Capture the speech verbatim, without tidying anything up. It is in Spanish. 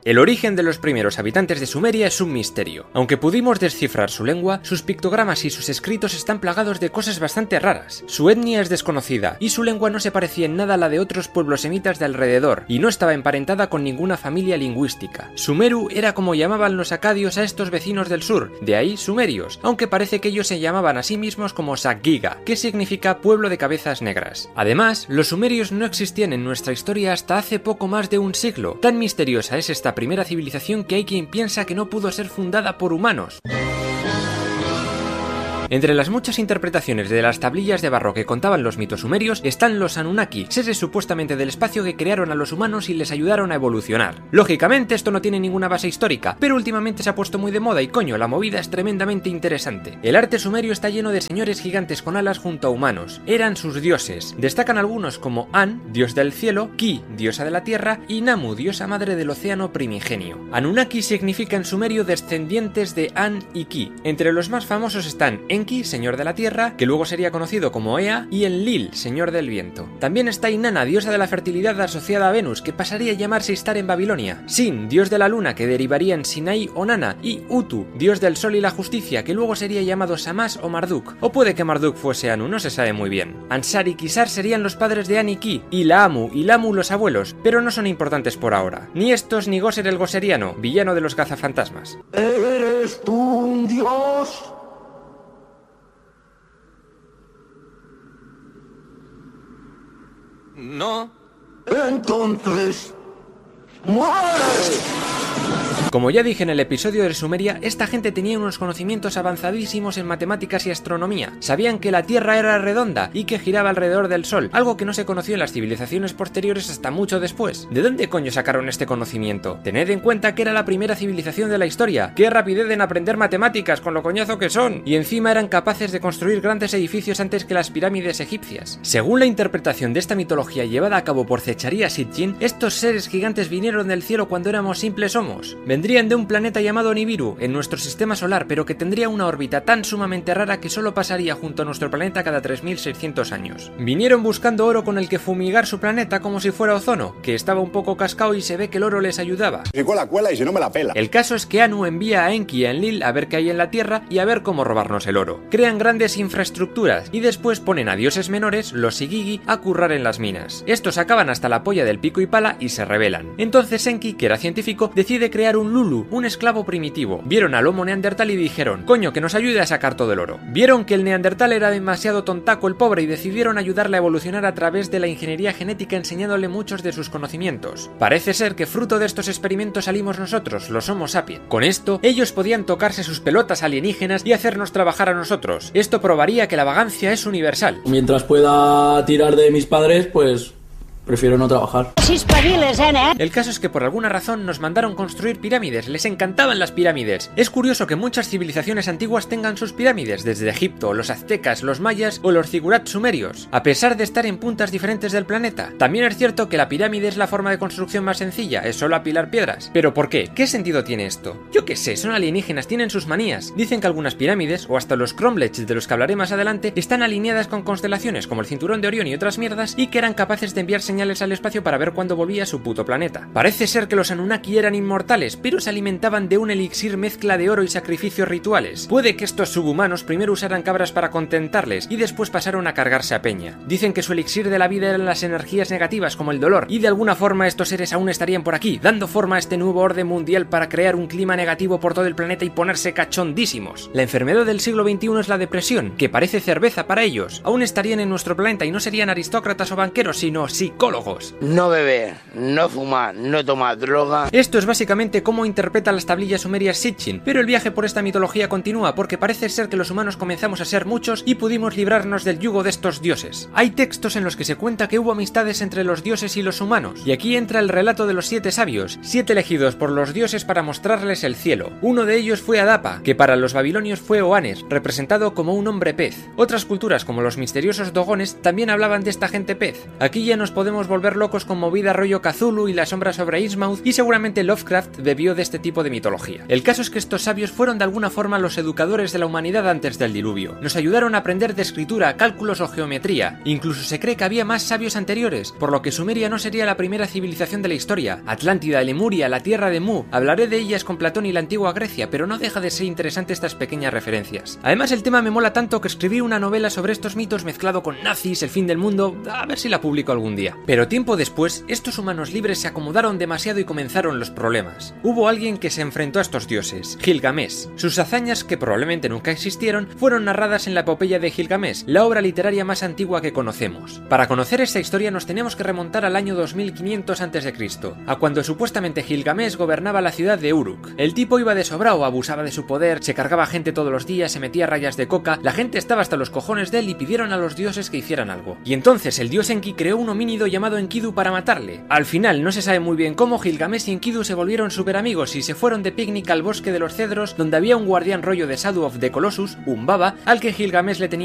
El origen de los primeros habitantes de Sumeria es un misterio. Aunque pudimos descifrar su lengua, sus pictogramas y sus escritos están plagados de cosas bastante raras. Su etnia es desconocida, y su lengua no se parecía en nada a la de otros pueblos semitas de alrededor, y no estaba emparentada con ninguna familia lingüística. Sumeru era como llamaban los acadios a estos vecinos del sur, de ahí sumerios, aunque parece que ellos se llamaban a sí mismos como Sagiga, que significa pueblo de cabezas negras. Además, los sumerios no existían en nuestra historia hasta hace poco más de un siglo. Tan misteriosa es esta primera civilización que hay quien piensa que no pudo ser fundada por humanos. Entre las muchas interpretaciones de las tablillas de barro que contaban los mitos sumerios están los Anunnaki, seres supuestamente del espacio que crearon a los humanos y les ayudaron a evolucionar. Lógicamente esto no tiene ninguna base histórica, pero últimamente se ha puesto muy de moda y coño, la movida es tremendamente interesante. El arte sumerio está lleno de señores gigantes con alas junto a humanos. Eran sus dioses. Destacan algunos como An, dios del cielo, Ki, diosa de la tierra, y Namu, diosa madre del océano primigenio. Anunnaki significa en sumerio descendientes de An y Ki. Entre los más famosos están Enki, señor de la tierra, que luego sería conocido como Ea, y Enlil, señor del viento. También está Inanna, diosa de la fertilidad asociada a Venus, que pasaría a llamarse Istar en Babilonia. Sin, dios de la luna, que derivaría en Sinai o Nana, y Utu, dios del sol y la justicia, que luego sería llamado Samas o Marduk. O puede que Marduk fuese Anu, no se sabe muy bien. Ansar y Kisar serían los padres de An y Ki, y Laamu y Lamu los abuelos, pero no son importantes por ahora. Ni estos ni Goser el Goseriano, villano de los cazafantasmas. ¿Eres tú un dios? No. Entonces, ¡muere! Como ya dije en el episodio de Sumeria, esta gente tenía unos conocimientos avanzadísimos en matemáticas y astronomía. Sabían que la Tierra era redonda y que giraba alrededor del Sol, algo que no se conoció en las civilizaciones posteriores hasta mucho después. ¿De dónde coño sacaron este conocimiento? Tened en cuenta que era la primera civilización de la historia. ¡Qué rapidez en aprender matemáticas, con lo coñazo que son! Y encima eran capaces de construir grandes edificios antes que las pirámides egipcias. Según la interpretación de esta mitología llevada a cabo por Zecharia Sitchin, estos seres gigantes vinieron del cielo cuando éramos simples homos. Vendrían de un planeta llamado Nibiru, en nuestro sistema solar, pero que tendría una órbita tan sumamente rara que solo pasaría junto a nuestro planeta cada tres mil seiscientos años. Vinieron buscando oro con el que fumigar su planeta como si fuera ozono, que estaba un poco cascado y se ve que el oro les ayudaba. Si cuela, cuela y si no me la pela. El caso es que Anu envía a Enki y a Enlil a ver qué hay en la Tierra y a ver cómo robarnos el oro. Crean grandes infraestructuras y después ponen a dioses menores, los Sigigi, a currar en las minas. Estos acaban hasta la polla del pico y pala y se rebelan. Entonces Enki, que era científico, decide crear un Lulu, un esclavo primitivo. Vieron al Homo neandertal y dijeron, coño, que nos ayude a sacar todo el oro. Vieron que el neandertal era demasiado tontaco el pobre y decidieron ayudarle a evolucionar a través de la ingeniería genética enseñándole muchos de sus conocimientos. Parece ser que fruto de estos experimentos salimos nosotros, los Homo sapiens. Con esto, ellos podían tocarse sus pelotas alienígenas y hacernos trabajar a nosotros. Esto probaría que la vagancia es universal. Mientras pueda tirar de mis padres, pues prefiero no trabajar. El caso es que por alguna razón nos mandaron construir pirámides, les encantaban las pirámides. Es curioso que muchas civilizaciones antiguas tengan sus pirámides, desde Egipto, los aztecas, los mayas o los zigurats sumerios, a pesar de estar en puntas diferentes del planeta. También es cierto que la pirámide es la forma de construcción más sencilla, es solo apilar piedras. ¿Pero por qué? ¿Qué sentido tiene esto? Yo qué sé, son alienígenas, tienen sus manías. Dicen que algunas pirámides, o hasta los cromlechs de los que hablaré más adelante, están alineadas con constelaciones como el cinturón de Orión y otras mierdas, y que eran capaces de enviar señales al espacio para ver cuándo volvía su puto planeta. Parece ser que los Anunnaki eran inmortales, pero se alimentaban de un elixir mezcla de oro y sacrificios rituales. Puede que estos subhumanos primero usaran cabras para contentarles y después pasaron a cargarse a peña. Dicen que su elixir de la vida eran las energías negativas como el dolor, y de alguna forma estos seres aún estarían por aquí, dando forma a este nuevo orden mundial para crear un clima negativo por todo el planeta y ponerse cachondísimos. La enfermedad del siglo veintiuno es la depresión, que parece cerveza para ellos. Aún estarían en nuestro planeta y no serían aristócratas o banqueros, sino psicólogos. No beber, no fumar, no tomar droga. Esto es básicamente cómo interpreta las tablillas sumerias Sitchin, pero el viaje por esta mitología continúa porque parece ser que los humanos comenzamos a ser muchos y pudimos librarnos del yugo de estos dioses. Hay textos en los que se cuenta que hubo amistades entre los dioses y los humanos, y aquí entra el relato de los siete sabios, siete elegidos por los dioses para mostrarles el cielo. Uno de ellos fue Adapa, que para los babilonios fue Oannes, representado como un hombre pez. Otras culturas, como los misteriosos dogones, también hablaban de esta gente pez. Aquí ya nos podemos podemos volver locos con movida rollo Cthulhu y la sombra sobre Innsmouth, y seguramente Lovecraft bebió de este tipo de mitología. El caso es que estos sabios fueron de alguna forma los educadores de la humanidad antes del diluvio. Nos ayudaron a aprender de escritura, cálculos o geometría. Incluso se cree que había más sabios anteriores, por lo que Sumeria no sería la primera civilización de la historia. Atlántida, Lemuria, la tierra de Mu, hablaré de ellas con Platón y la antigua Grecia, pero no deja de ser interesante estas pequeñas referencias. Además, el tema me mola tanto que escribí una novela sobre estos mitos mezclado con nazis, el fin del mundo, a ver si la publico algún día. Pero tiempo después, estos humanos libres se acomodaron demasiado y comenzaron los problemas. Hubo alguien que se enfrentó a estos dioses, Gilgamesh. Sus hazañas, que probablemente nunca existieron, fueron narradas en la epopeya de Gilgamesh, la obra literaria más antigua que conocemos. Para conocer esta historia nos tenemos que remontar al año dos mil quinientos antes de Cristo, a cuando supuestamente Gilgamesh gobernaba la ciudad de Uruk. El tipo iba de sobrao, abusaba de su poder, se cargaba gente todos los días, se metía rayas de coca, la gente estaba hasta los cojones de él y pidieron a los dioses que hicieran algo. Y entonces el dios Enki creó un homínido llamado Enkidu para matarle. Al final, no se sabe muy bien cómo, Gilgamesh y Enkidu se volvieron super amigos y se fueron de picnic al bosque de los cedros, donde había un guardián rollo de Shadow of the Colossus, un baba, al que Gilgamesh le tenía